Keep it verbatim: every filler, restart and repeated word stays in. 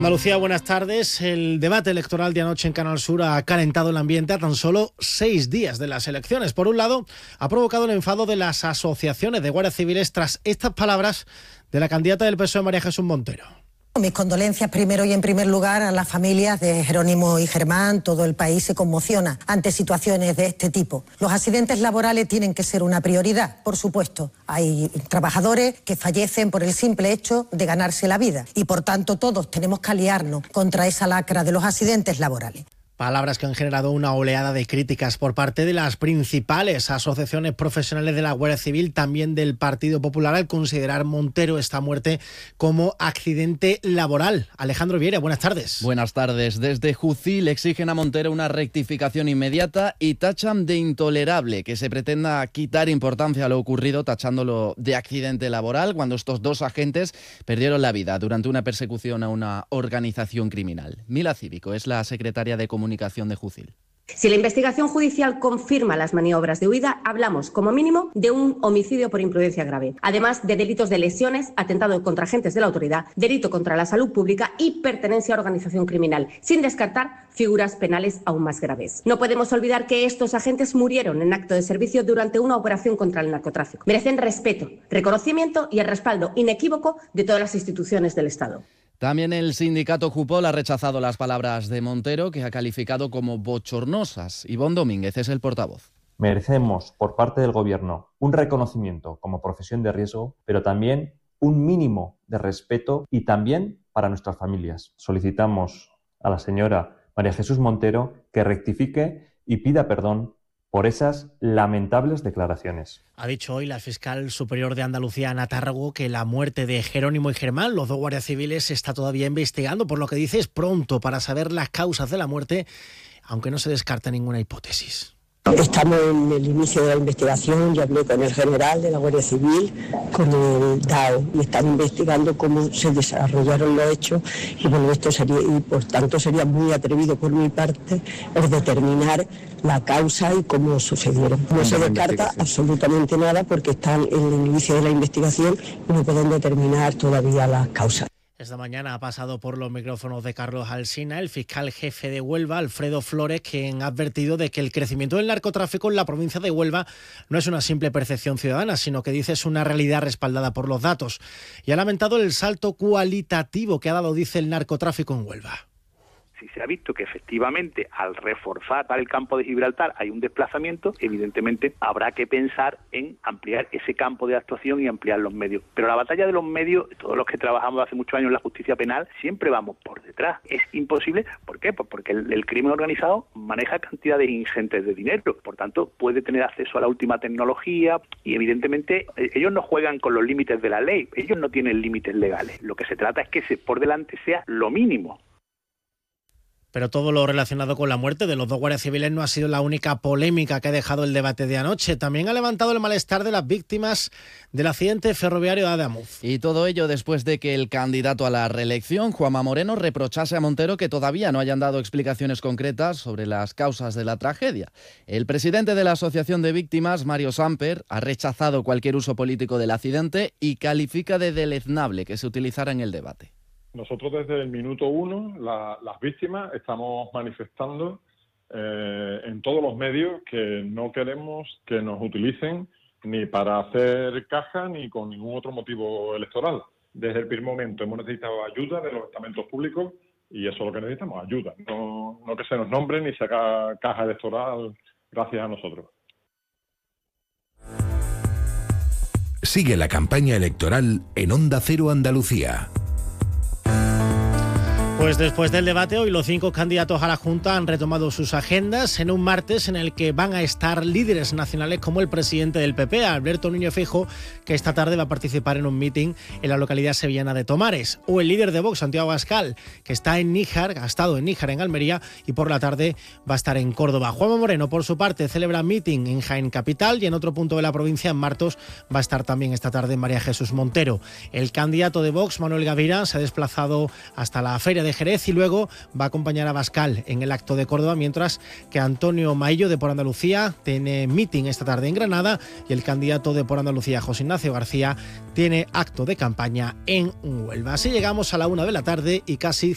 Andalucía, buenas tardes. El debate electoral de anoche en Canal Sur ha calentado el ambiente a tan solo seis días de las elecciones. Por un lado, ha provocado el enfado de las asociaciones de guardias civiles tras estas palabras de la candidata del P S O E, María Jesús Montero. Mis condolencias primero y en primer lugar a las familias de Jerónimo y Germán. Todo el país se conmociona ante situaciones de este tipo. Los accidentes laborales tienen que ser una prioridad, por supuesto. Hay trabajadores que fallecen por el simple hecho de ganarse la vida y por tanto todos tenemos que aliarnos contra esa lacra de los accidentes laborales. Palabras que han generado una oleada de críticas por parte de las principales asociaciones profesionales de la Guardia Civil, también del Partido Popular, al considerar Montero esta muerte como accidente laboral. Alejandro Viera, buenas tardes. Buenas tardes. Desde Jucil exigen a Montero una rectificación inmediata y tachan de intolerable que se pretenda quitar importancia a lo ocurrido, tachándolo de accidente laboral, cuando estos dos agentes perdieron la vida durante una persecución a una organización criminal. Mila Cívico es la secretaria de Comunicación de Jucil. Si la investigación judicial confirma las maniobras de huida, hablamos como mínimo de un homicidio por imprudencia grave, además de delitos de lesiones, atentado contra agentes de la autoridad, delito contra la salud pública y pertenencia a organización criminal, sin descartar figuras penales aún más graves. No podemos olvidar que estos agentes murieron en acto de servicio durante una operación contra el narcotráfico. Merecen respeto, reconocimiento y el respaldo inequívoco de todas las instituciones del Estado. También el sindicato Jupol ha rechazado las palabras de Montero, que ha calificado como bochornosas. Ivonne Domínguez es el portavoz. Merecemos por parte del Gobierno un reconocimiento como profesión de riesgo, pero también un mínimo de respeto y también para nuestras familias. Solicitamos a la señora María Jesús Montero que rectifique y pida perdón por esas lamentables declaraciones. Ha dicho hoy la fiscal superior de Andalucía, Ana Tárrago, que la muerte de Jerónimo y Germán, los dos guardias civiles, se está todavía investigando, por lo que dice es pronto para saber las causas de la muerte, aunque no se descarta ninguna hipótesis. Estamos en el inicio de la investigación. Yo hablé con el general de la Guardia Civil, con el D A O, y están investigando cómo se desarrollaron los hechos y bueno, esto sería, y por tanto sería muy atrevido por mi parte el determinar la causa y cómo sucedieron. No se descarta absolutamente nada porque están en el inicio de la investigación y no pueden determinar todavía las causas. Esta mañana ha pasado por los micrófonos de Carlos Alsina el fiscal jefe de Huelva, Alfredo Flores, quien ha advertido de que el crecimiento del narcotráfico en la provincia de Huelva no es una simple percepción ciudadana, sino que dice es una realidad respaldada por los datos. Y ha lamentado el salto cualitativo que ha dado, dice, el narcotráfico en Huelva. Si se ha visto que efectivamente al reforzar el campo de Gibraltar hay un desplazamiento, evidentemente habrá que pensar en ampliar ese campo de actuación y ampliar los medios. Pero la batalla de los medios, todos los que trabajamos hace muchos años en la justicia penal, siempre vamos por detrás. Es imposible. ¿Por qué? Pues porque el, el crimen organizado maneja cantidades ingentes de dinero. Por tanto, puede tener acceso a la última tecnología y evidentemente ellos no juegan con los límites de la ley. Ellos no tienen límites legales. Lo que se trata es que se, por delante sea lo mínimo. Pero todo lo relacionado con la muerte de los dos guardias civiles no ha sido la única polémica que ha dejado el debate de anoche. También ha levantado el malestar de las víctimas del accidente ferroviario de Ademuz. Y todo ello después de que el candidato a la reelección, Juanma Moreno, reprochase a Montero que todavía no hayan dado explicaciones concretas sobre las causas de la tragedia. El presidente de la Asociación de Víctimas, Mario Samper, ha rechazado cualquier uso político del accidente y califica de deleznable que se utilizara en el debate. Nosotros desde el minuto uno, la, las víctimas, estamos manifestando eh, en todos los medios que no queremos que nos utilicen ni para hacer caja ni con ningún otro motivo electoral. Desde el primer momento hemos necesitado ayuda de los estamentos públicos y eso es lo que necesitamos, ayuda. No, no que se nos nombre ni se haga caja electoral gracias a nosotros. Sigue la campaña electoral en Onda Cero Andalucía. Pues después del debate, hoy los cinco candidatos a la Junta han retomado sus agendas en un martes en el que van a estar líderes nacionales como el presidente del P P, Alberto Núñez Feijóo, que esta tarde va a participar en un mitin en la localidad sevillana de Tomares, o el líder de Vox, Santiago Abascal, que está en Níjar, ha estado en Níjar, en Almería, y por la tarde va a estar en Córdoba. Juanma Moreno, por su parte, celebra mitin en Jaén Capital y en otro punto de la provincia, en Martos, va a estar también esta tarde María Jesús Montero. El candidato de Vox, Manuel Gavira, se ha desplazado hasta la feria de Jerez y luego va a acompañar a Abascal en el acto de Córdoba, mientras que Antonio Maillo de Por Andalucía tiene mitin esta tarde en Granada y el candidato de Por Andalucía, José Ignacio García, tiene acto de campaña en Huelva. Así llegamos a la una de la tarde y casi